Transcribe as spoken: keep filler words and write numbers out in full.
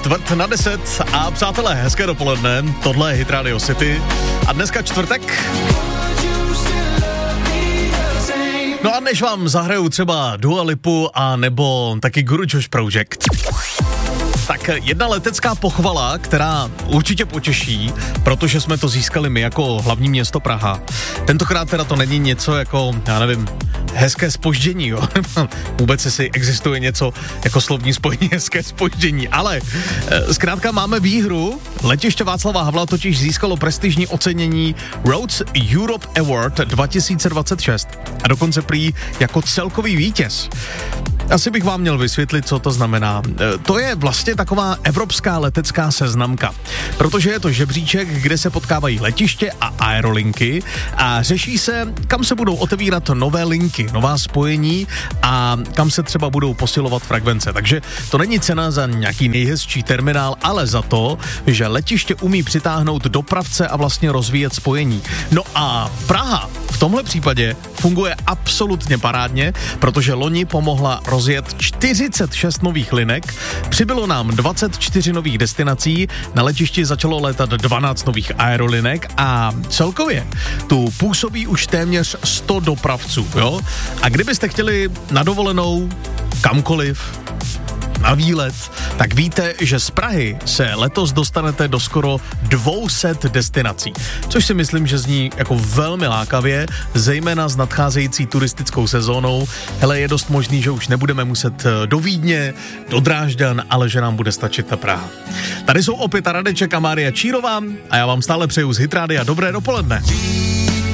čtvrt na deset a přátelé, hezké dopoledne, tohle je Hit Radio City a dneska čtvrtek. No a než vám zahraju třeba Dua Lipu a nebo taky Guru Josh Project, tak jedna letecká pochvala, která určitě potěší, protože jsme to získali my jako hlavní město Praha. Tentokrát teda to není něco jako, já nevím, hezké zpoždění, jo. Vůbec jestli existuje něco jako slovní spojení hezké zpoždění, ale e, zkrátka máme výhru. Letiště Václava Havla totiž získalo prestižní ocenění Roads Europe Award dva tisíce dvacet šest a dokonce prý jako celkový vítěz. Asi bych vám měl vysvětlit, co to znamená. E, to je vlastně taková evropská letecká seznamka, protože je to žebříček, kde se potkávají letiště a aerolinky a řeší se, kam se budou otevírat nové linky, nová spojení a kam se třeba budou posilovat frekvence. Takže to není cena za nějaký nejhezčí terminál, ale za to, že letiště umí přitáhnout dopravce a vlastně rozvíjet spojení. No a Praha v tomhle případě funguje absolutně parádně, protože loni pomohla rozjet čtyřicet šest nových linek, přibylo nám dvacet čtyři nových destinací, na letišti začalo létat dvanáct nových aerolinek a celkově tu působí už téměř sto dopravců, jo? A kdybyste chtěli na dovolenou kamkoliv, na výlet, tak víte, že z Prahy se letos dostanete do skoro dvě stě destinací, což si myslím, že zní jako velmi lákavě, zejména s nadcházející turistickou sezónou. Hele, je dost možný, že už nebudeme muset do Vídně, do Drážďan, ale že nám bude stačit ta Praha. Tady jsou opět Radeček a Mária Čírová a já vám stále přeju z Hit Rádia dobré dopoledne.